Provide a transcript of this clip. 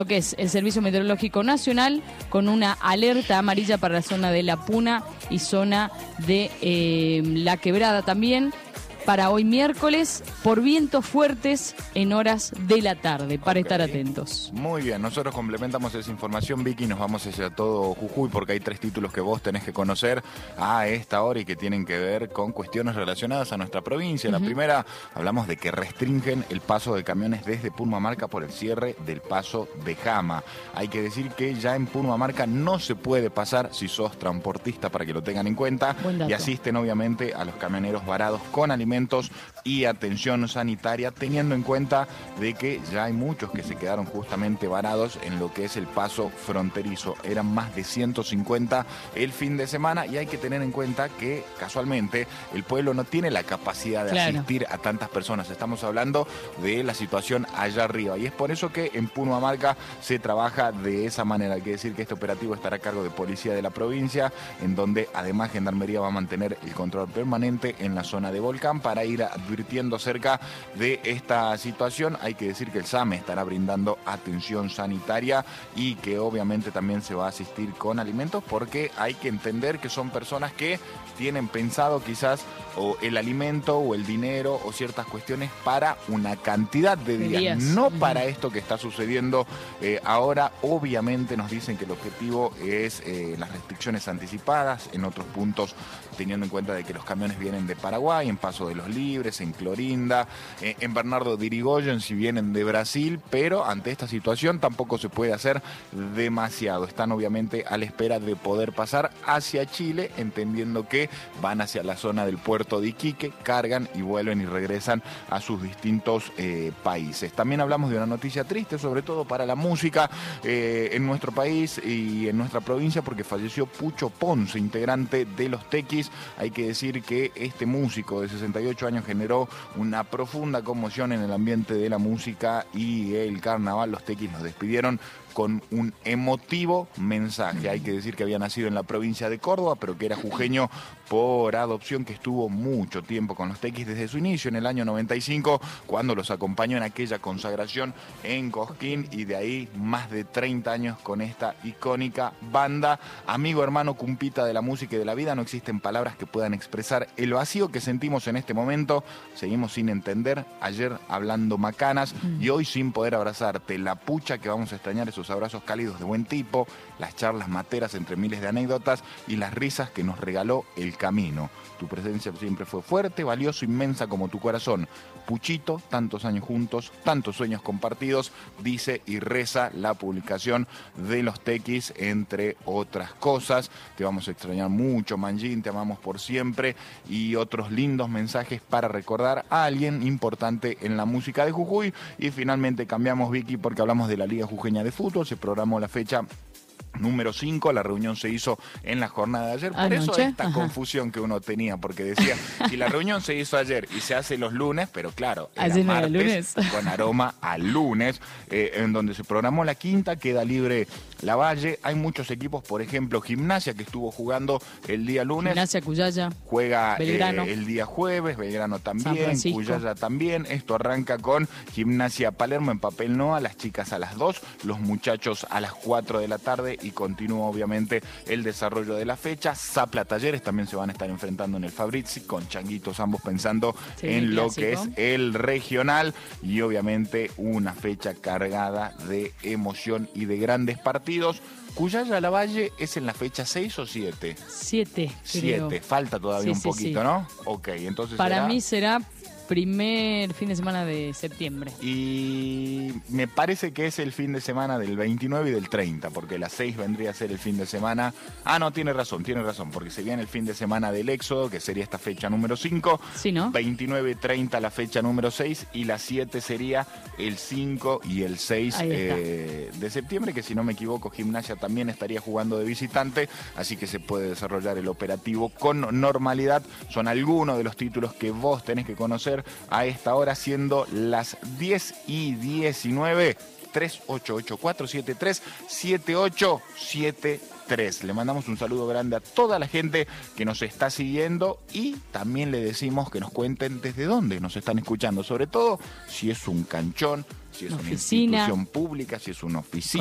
que es el Servicio Meteorológico Nacional, con una alerta amarilla para la zona de La Puna y zona de La Quebrada también, para hoy miércoles, por vientos fuertes en horas de la tarde, para estar atentos. Muy bien, nosotros complementamos esa información, Vicky, nos vamos hacia todo Jujuy, porque hay 3 títulos que vos tenés que conocer a esta hora y que tienen que ver con cuestiones relacionadas a nuestra provincia. La primera, hablamos de que restringen el paso de camiones desde Purmamarca por el cierre del paso de Jama. Hay que decir que ya en Purmamarca no se puede pasar si sos transportista, para que lo tengan en cuenta, y asisten obviamente a los camioneros varados con alimentos y atención sanitaria, teniendo en cuenta de que ya hay muchos que se quedaron justamente varados en lo que es el paso fronterizo. Eran más de 150 el fin de semana, y hay que tener en cuenta que casualmente el pueblo no tiene la capacidad de asistir a tantas personas. Estamos hablando de la situación allá arriba, y es por eso que en Purmamarca se trabaja de esa manera. Hay que decir que este operativo estará a cargo de Policía de la provincia, en donde además Gendarmería va a mantener el control permanente en la zona de Volcán para ir advirtiendo acerca de esta situación. Hay que decir que el SAME estará brindando atención sanitaria y que obviamente también se va a asistir con alimentos, porque hay que entender que son personas que tienen pensado quizás o el alimento o el dinero o ciertas cuestiones para una cantidad de días. No para esto que está sucediendo ahora. Obviamente nos dicen que el objetivo es las restricciones anticipadas en otros puntos, teniendo en cuenta de que los camiones vienen de Paraguay, en Paso de los Libres, en Clorinda, en Bernardo de Irigoyen, si vienen de Brasil, pero ante esta situación tampoco se puede hacer demasiado. Están obviamente a la espera de poder pasar hacia Chile, entendiendo que van hacia la zona del puerto de Iquique, cargan y vuelven y regresan a sus distintos países. También hablamos de una noticia triste, sobre todo para la música en nuestro país y en nuestra provincia, porque falleció Pucho Ponce, integrante de Los Tequis. Hay que decir que este músico de 68 años generó una profunda conmoción en el ambiente de la música y el carnaval. Los Tequis nos despidieron con un emotivo mensaje. Hay que decir que había nacido en la provincia de Córdoba, pero que era jujeño por adopción, que estuvo mucho tiempo con los Tequis desde su inicio en el año 95, cuando los acompañó en aquella consagración en Cosquín, y de ahí más de 30 años con esta icónica banda. Amigo, hermano, cumpita de la música y de la vida, no existen palabras que puedan expresar el vacío que sentimos en este momento. Seguimos sin entender, ayer hablando macanas y hoy sin poder abrazarte. La pucha que vamos a extrañar esos abrazos cálidos de buen tipo, las charlas materas entre miles de anécdotas y las risas que nos regaló el camino. Tu presencia siempre fue fuerte, valioso, inmensa como tu corazón. Puchito, tantos años juntos, tantos sueños compartidos, dice y reza la publicación de Los Tequis, entre otras cosas. Te vamos a extrañar mucho, Manjín, te amamos por siempre, y otros lindos mensajes para recordar a alguien importante en la música de Jujuy. Y finalmente cambiamos, Vicky, porque hablamos de la Liga Jujeña de Fútbol. Se programó la fecha número 5, la reunión se hizo en la jornada de ayer, por eso esta confusión que uno tenía, porque decía, si la reunión se hizo ayer y se hace los lunes, pero claro, era martes, lunes, con aroma a lunes, en donde se programó la quinta, queda libre La Valle. Hay muchos equipos, por ejemplo, Gimnasia, que estuvo jugando el día lunes. Gimnasia, Cuyaya. Juega el día jueves, Belgrano también, Cuyaya también. Esto arranca con Gimnasia Palermo en papel Noa, las chicas a las 2, los muchachos a las 4 de la tarde, y continúa obviamente el desarrollo de la fecha. Zapla Talleres también se van a estar enfrentando en el Fabrizi, con changuitos ambos pensando en lo que es el regional, y obviamente una fecha cargada de emoción y de grandes partidos. Cuyaya La Valle es en la fecha 6 o 7? 7. 7, falta todavía un poquito, ¿no? Ok, entonces para mí será primer fin de semana de septiembre. Y me parece que es el fin de semana del 29 y del 30, porque la 6 vendría a ser el fin de semana. Ah, no, tiene razón, porque se viene el fin de semana del Éxodo, que sería esta fecha número 5. Sí, ¿no? 29 y 30 la fecha número 6, y la 7 sería el 5 y el 6 de septiembre, que si no me equivoco, Gimnasia también estaría jugando de visitante, así que se puede desarrollar el operativo con normalidad. Son algunos de los títulos que vos tenés que conocer a esta hora, siendo las 10:19. 3884737873. Le mandamos un saludo grande a toda la gente que nos está siguiendo y también le decimos que nos cuenten desde dónde nos están escuchando, sobre todo si es un canchón, si es una institución pública, si es una oficina.